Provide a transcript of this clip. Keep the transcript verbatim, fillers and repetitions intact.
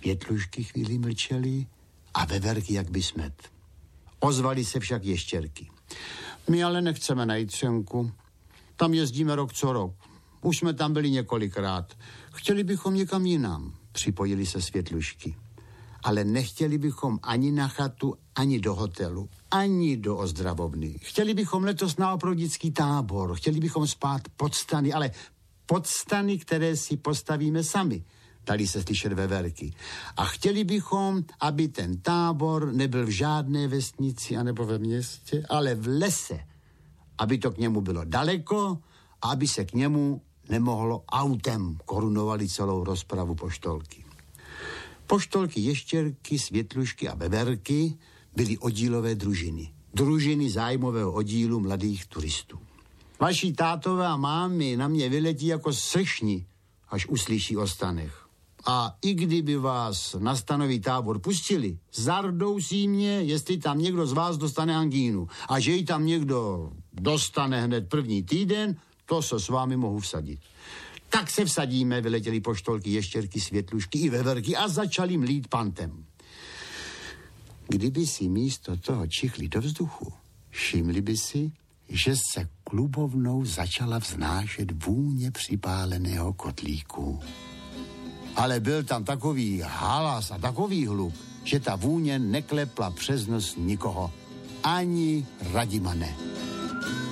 Světlušky chvíli mlčeli a veverky jak by smet. Ozvali se však ještěrky. My ale nechceme na Jitřenku. Tam jezdíme rok co rok. Už jsme tam byli několikrát. Chtěli bychom někam jinam, připojili se Světlušky. Ale nechtěli bychom ani na chatu, ani do hotelu, ani do ozdravovny. Chtěli bychom letos na opravdický tábor, chtěli bychom spát pod stany, ale pod stany, které si postavíme sami, dali se slyšet veverky. A chtěli bychom, aby ten tábor nebyl v žádné vesnici anebo ve městě, ale v lese, aby to k němu bylo daleko a aby se k němu nemohlo autem, korunovali celou rozpravu poštolky. Poštolky, ještěrky, Světlušky a veverky byly oddílové družiny. Družiny zájmového oddílu mladých turistů. Vaši tátové a mámy na mě vyletí jako sršni, až uslyší o stanech. A i kdyby vás na stanový tábor pustili, zardousí mě, jestli tam někdo z vás dostane angínu. A že ji tam někdo dostane hned první týden, to se s vámi mohu vsadit. Tak se vsadíme, vyletěli poštolky, ještěrky, Světlušky i veverky a začali mlít pantem. Kdyby si místo toho čichli do vzduchu, všimli by si, že se klubovnou začala vznášet vůně připáleného kotlíku. Ale byl tam takový halas a takový hluk, že ta vůně neklepla přes nos nikoho. Ani Radima ne.